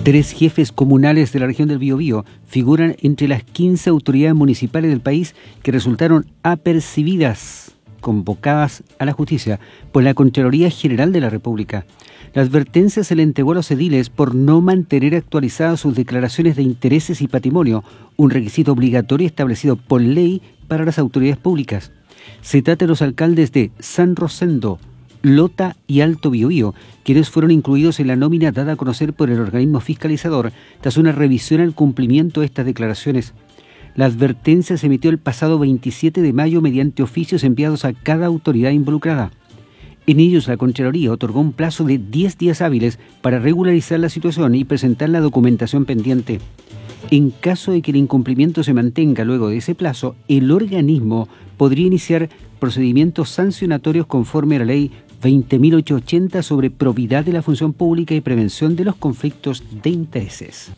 3 jefes comunales de la región del Biobío figuran entre las 15 autoridades municipales del país que resultaron apercibidas, convocadas a la justicia por la Contraloría General de la República. La advertencia se le entregó a los ediles por no mantener actualizadas sus declaraciones de intereses y patrimonio, un requisito obligatorio establecido por ley para las autoridades públicas. Se trata de los alcaldes de San Rosendo, Lota y Alto Biobío, quienes fueron incluidos en la nómina dada a conocer por el organismo fiscalizador tras una revisión al cumplimiento de estas declaraciones. La advertencia se emitió el pasado 27 de mayo mediante oficios enviados a cada autoridad involucrada. En ellos, la Contraloría otorgó un plazo de 10 días hábiles para regularizar la situación y presentar la documentación pendiente. En caso de que el incumplimiento se mantenga luego de ese plazo, el organismo podría iniciar procedimientos sancionatorios conforme a la Ley 20.880 sobre probidad de la función pública y prevención de los conflictos de intereses.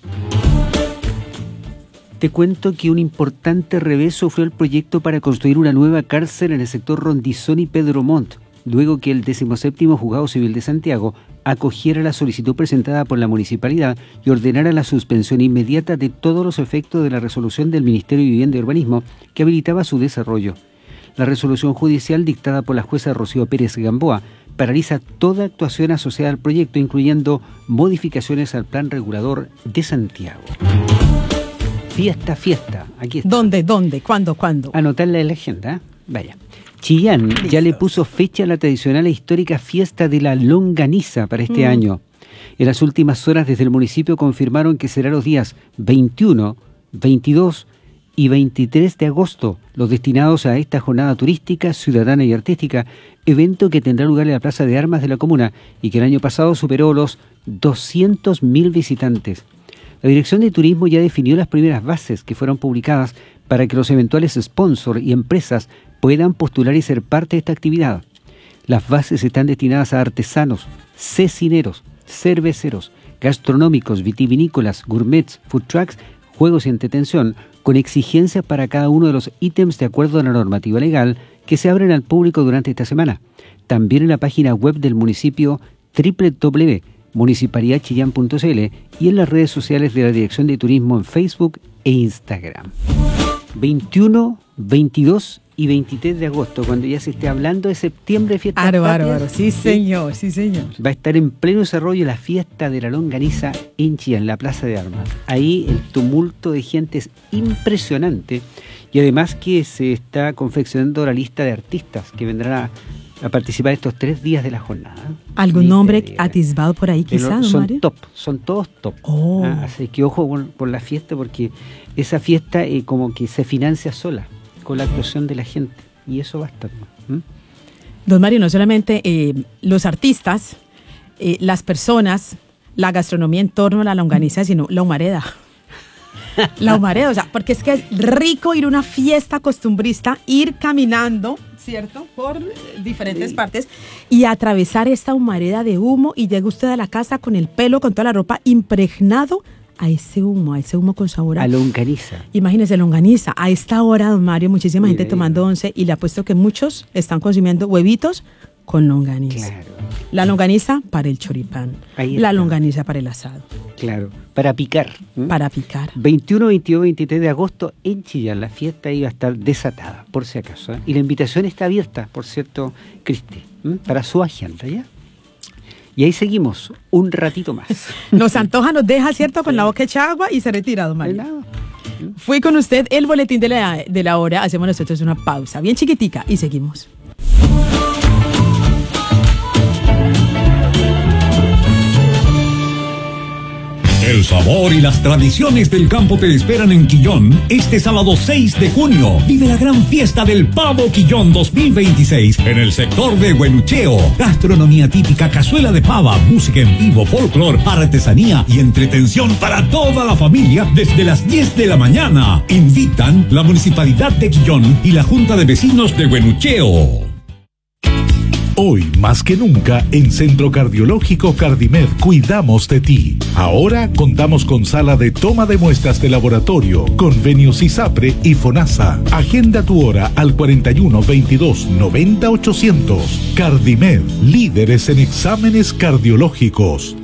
Te cuento que un importante revés sufrió el proyecto para construir una nueva cárcel en el sector Rondizón y Pedro Montt, luego que el 17º Juzgado Civil de Santiago acogiera la solicitud presentada por la municipalidad y ordenara la suspensión inmediata de todos los efectos de la resolución del Ministerio de Vivienda y Urbanismo que habilitaba su desarrollo. La resolución judicial dictada por la jueza Rocío Pérez Gamboa paraliza toda actuación asociada al proyecto, incluyendo modificaciones al plan regulador de Santiago. Fiesta. Aquí está. ¿Dónde? ¿Cuándo? Anotarla en la agenda. Vaya. Chillán ya le puso fecha a la tradicional e histórica fiesta de la longaniza para este año. En las últimas horas desde el municipio confirmaron que será los días 21, 22 y 23 de agosto, los destinados a esta jornada turística, ciudadana y artística, evento que tendrá lugar en la Plaza de Armas de la comuna y que el año pasado superó los 200.000 visitantes. La Dirección de Turismo ya definió las primeras bases que fueron publicadas para que los eventuales sponsors y empresas puedan postular y ser parte de esta actividad. Las bases están destinadas a artesanos, cecineros, cerveceros, gastronómicos, vitivinícolas, gourmets, food trucks, juegos y entretención, con exigencias para cada uno de los ítems de acuerdo a la normativa legal que se abren al público durante esta semana. También en la página web del municipio www.municipalidadchillán.cl y en las redes sociales de la Dirección de Turismo en Facebook e Instagram. 21, 22 y 23 de agosto, cuando ya se esté hablando de septiembre, fiesta Bárbaro, sí señor. Va a estar en pleno desarrollo la fiesta de la longaniza en Chillán, en la Plaza de Armas. Ahí el tumulto de gente es impresionante y además que se está confeccionando la lista de artistas que vendrán a participar estos 3 días de la jornada. ¿Algún nombre atisbado por ahí quizás, son Mario? Son todos top. Oh. Así que ojo por la fiesta, porque esa fiesta como que se financia sola con la actuación de la gente, y eso va a estar. Don Mario, no solamente los artistas, las personas, la gastronomía en torno a la longaniza, sino la humareda. La humareda, o sea, porque es que es rico ir a una fiesta costumbrista, ir caminando, ¿cierto?, por diferentes partes y atravesar esta humareda de humo, y llega usted a la casa con el pelo, con toda la ropa impregnado a ese humo con sabor a longaniza. Imagínese, longaniza. A esta hora, don Mario, muchísima gente tomando once, y le apuesto que muchos están consumiendo huevitos con longaniza. Claro. La longaniza para el choripán, la longaniza para el asado. Claro, para picar. Para picar. 21, 22, 23 de agosto en Chillán, la fiesta iba a estar desatada, por si acaso. Y la invitación está abierta, por cierto, Cristi, para su agenda, ¿ya? Y ahí seguimos un ratito más. Nos antoja, nos deja, ¿cierto?, con la boca hecha agua y se retira, don Mario. Fui con usted el boletín de la hora. Hacemos nosotros una pausa bien chiquitica y seguimos. El sabor y las tradiciones del campo te esperan en Quillón este sábado 6 de junio. Vive la gran fiesta del Pavo Quillón 2026 en el sector de Huenucheo. Gastronomía típica, cazuela de pava, música en vivo, folclor, artesanía y entretención para toda la familia desde las 10 de la mañana. Invitan la Municipalidad de Quillón y la Junta de Vecinos de Huenucheo. Hoy, más que nunca, en Centro Cardiológico Cardimed cuidamos de ti. Ahora contamos con sala de toma de muestras de laboratorio, convenios ISAPRE y FONASA. Agenda tu hora al 41 22 90 800. Cardimed, líderes en exámenes cardiológicos.